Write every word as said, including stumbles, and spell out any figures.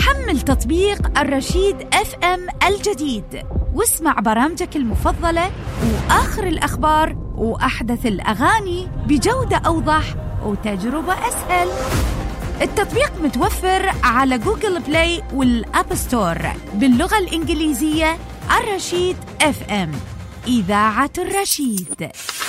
حمل تطبيق الرشيد اف ام الجديد واسمع برامجك المفضلة وآخر الأخبار وأحدث الأغاني بجودة أوضح وتجربة أسهل. التطبيق متوفر على جوجل بلاي والأب ستور باللغة الإنجليزية. الرشيد اف ام، إذاعة الرشيد.